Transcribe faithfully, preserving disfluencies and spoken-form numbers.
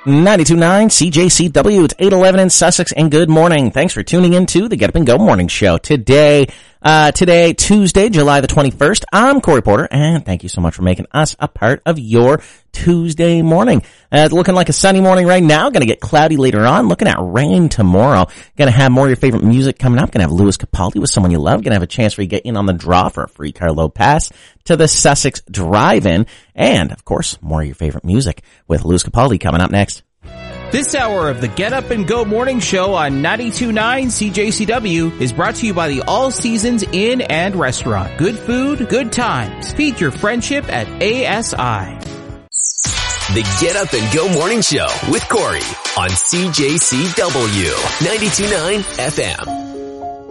ninety-two point nine C J C W. It's eight eleven in Sussex, and good morning. Thanks for tuning in to the Get Up and Go Morning Show. Today, uh, today, Tuesday, July the twenty-first, I'm Corey Porter, and thank you so much for making us a part of your Tuesday morning. Uh, it's looking like a sunny morning right now. Going to get cloudy later on. Looking at rain tomorrow. Going to have more of your favorite music coming up. Going to have Lewis Capaldi with Someone You Love. Going to have a chance for you to get in on the draw for a free carload pass to the Sussex Drive-In. And, of course, more of your favorite music with Lewis Capaldi coming up next. This hour of the Get Up and Go Morning Show on ninety-two point nine C J C W is brought to you by the All Seasons Inn and Restaurant. Good food, good times. Feed your friendship at A S I. The Get Up and Go Morning Show with Corey on C J C W ninety-two point nine F M.